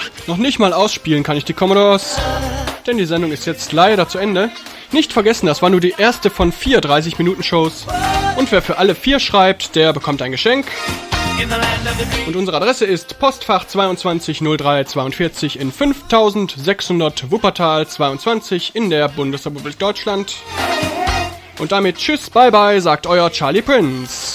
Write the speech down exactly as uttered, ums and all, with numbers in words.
Noch nicht mal ausspielen kann ich die Commodores, denn die Sendung ist jetzt leider zu Ende. Nicht vergessen, das war nur die erste von vier dreißig-Minuten-Shows. Und wer für alle vier schreibt, der bekommt ein Geschenk. Und unsere Adresse ist Postfach zweiundzwanzig null drei zweiundvierzig in fünftausendsechshundert Wuppertal zweiundzwanzig in der Bundesrepublik Deutschland. Und damit tschüss, bye bye, sagt euer Charlie Prince.